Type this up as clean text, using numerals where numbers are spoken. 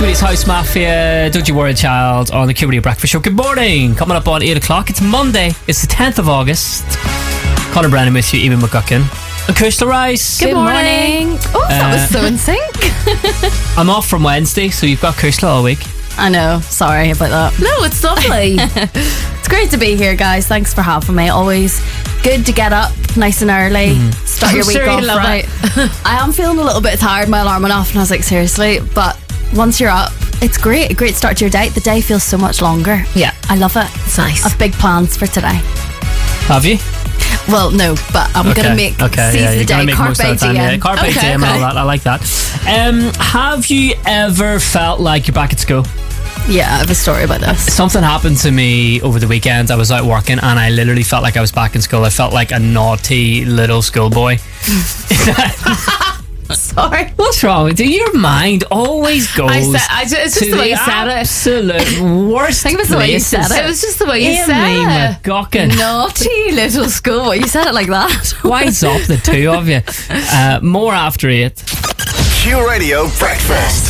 Swedish House Mafia, Don't You Worry Child on the Q Radio Breakfast Show. Good morning. Coming up on 8 o'clock. It's Monday. It's the 10th of August. Conor Brennan with you, Eamon McGuckin. And Kirsty Rice. Good morning. Oh, that was so in sync. I'm off from Wednesday, so you've got Kirsty all week. I know. Sorry about that. No, it's lovely. It's great to be here, guys. Thanks for having me. Always good to get up nice and early. Start your week off right. I am feeling a little bit tired. My alarm went off and I was like, seriously. But once you're up, it's great. A great start to your day. The day feels so much longer. Yeah. I love it. It's nice. I have big plans for today. Have you? Well, no, but I'm going to make seize the day. Carpe diem. Yeah, carpe diem. All that. I like that. Have you ever felt like you're back at school? Yeah, I have a story about this. Something happened to me over the weekend. I was out working and I literally felt like I was back in school. I felt like a naughty little schoolboy. Sorry. What's wrong with you? Your mind always goes it's just the way you said it. Absolute worst. I think it was the way you said it. It was just the way you said Amy it. McGuckin. Naughty little schoolboy. You said it like that. Why's up the two of you? More after 8. Q Radio Breakfast.